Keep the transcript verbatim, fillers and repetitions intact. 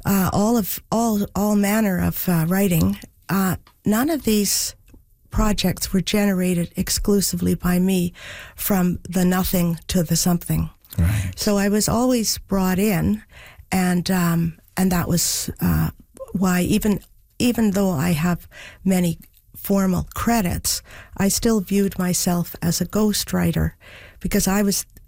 uh, all of all all manner of uh, writing. Uh, none of these projects were generated exclusively by me, from the nothing to the something. Right. So I was always brought in, and um, and that was uh, why even even though I have many formal credits, I still viewed myself as a ghostwriter, because I was